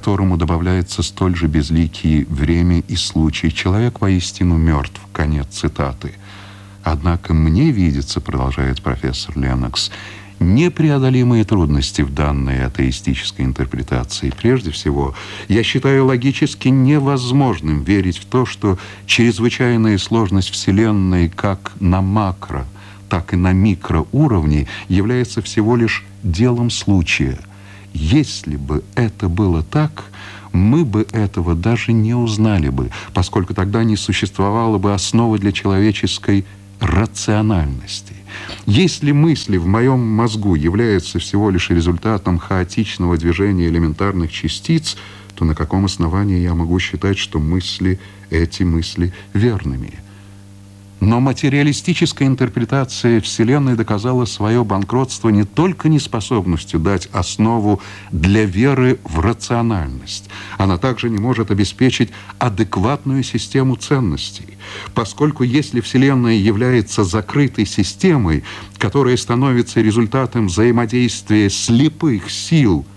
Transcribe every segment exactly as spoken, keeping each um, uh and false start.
которому добавляется столь же безликие время и случай. Человек воистину мертв. Конец цитаты. Однако мне видится, продолжает профессор Леннокс, непреодолимые трудности в данной атеистической интерпретации. Прежде всего, я считаю логически невозможным верить в то, что чрезвычайная сложность Вселенной как на макро, так и на микроуровне является всего лишь делом случая. Если бы это было так, мы бы этого даже не узнали бы, поскольку тогда не существовало бы основы для человеческой рациональности. Если мысли в моем мозгу являются всего лишь результатом хаотичного движения элементарных частиц, то на каком основании я могу считать, что мысли, эти мысли верными? Но материалистическая интерпретация Вселенной доказала свое банкротство не только неспособностью дать основу для веры в рациональность. Она также не может обеспечить адекватную систему ценностей, поскольку если Вселенная является закрытой системой, которая становится результатом взаимодействия слепых сил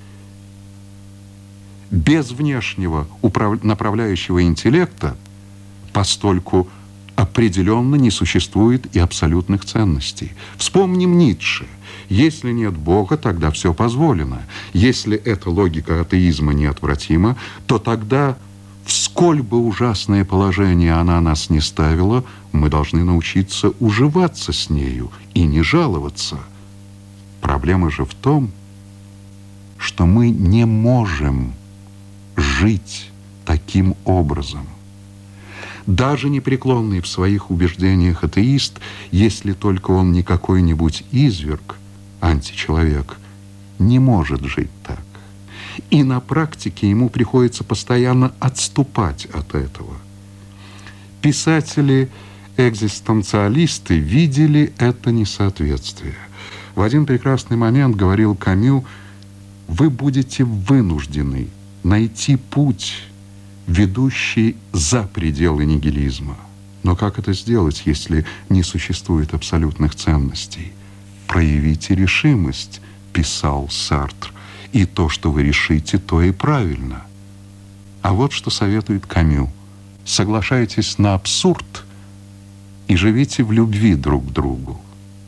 без внешнего управ... направляющего интеллекта, постольку определенно не существует и абсолютных ценностей. Вспомним Ницше. Если нет Бога, тогда все позволено. Если эта логика атеизма неотвратима, то тогда, в сколь бы ужасное положение она нас не ставила, мы должны научиться уживаться с нею и не жаловаться. Проблема же в том, что мы не можем жить таким образом. Даже непреклонный в своих убеждениях атеист, если только он не какой-нибудь изверг, античеловек, не может жить так. И на практике ему приходится постоянно отступать от этого. Писатели-экзистенциалисты видели это несоответствие. В один прекрасный момент говорил Камю: «Вы будете вынуждены найти путь, ведущий за пределы нигилизма. Но как это сделать, если не существует абсолютных ценностей? Проявите решимость», — писал Сартр, «и то, что вы решите, то и правильно». А вот что советует Камю: соглашайтесь на абсурд и живите в любви друг к другу.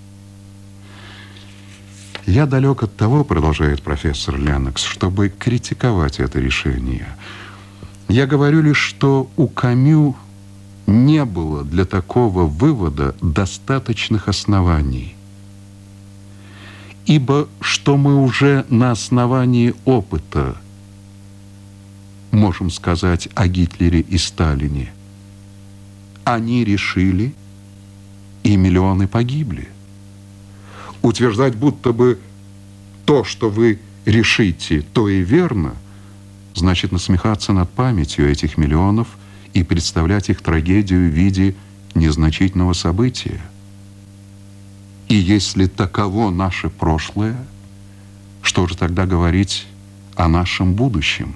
Я далек от того, продолжает профессор Леннокс, чтобы критиковать это решение. Я говорю лишь, что у Камю не было для такого вывода достаточных оснований. Ибо что мы уже на основании опыта можем сказать о Гитлере и Сталине? Они решили, и миллионы погибли. Утверждать, будто бы то, что вы решите, то и верно, значит насмехаться над памятью этих миллионов и представлять их трагедию в виде незначительного события. И если таково наше прошлое, что же тогда говорить о нашем будущем?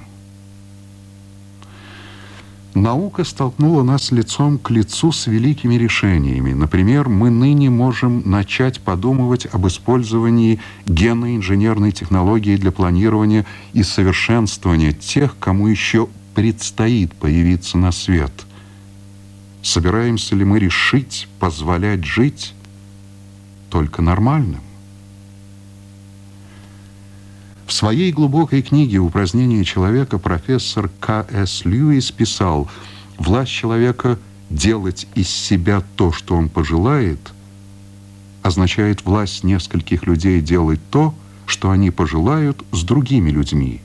Наука столкнула нас лицом к лицу с великими решениями. Например, мы ныне можем начать подумывать об использовании генно-инженерной технологии для планирования и совершенствования тех, кому еще предстоит появиться на свет. Собираемся ли мы решить позволять жить только нормальным? В своей глубокой книге «Упразднение человека» профессор К С Льюис писал: «Власть человека делать из себя то, что он пожелает, означает власть нескольких людей делать то, что они пожелают, с другими людьми.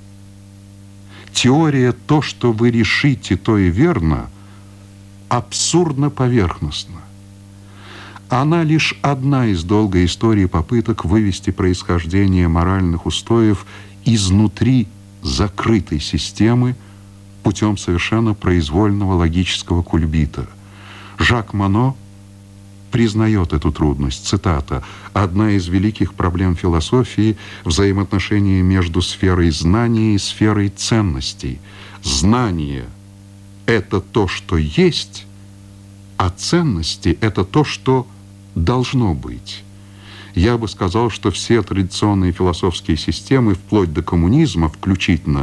Теория «то, что вы решите, то и верно» абсурдно поверхностна. Она лишь одна из долгой истории попыток вывести происхождение моральных устоев изнутри закрытой системы путем совершенно произвольного логического кульбита. Жак Моно признает эту трудность. Цитата: «Одна из великих проблем философии – взаимоотношения между сферой знания и сферой ценностей. Знание – это то, что есть, а ценности – это то, что должно быть». Я бы сказал, что все традиционные философские системы, вплоть до коммунизма включительно,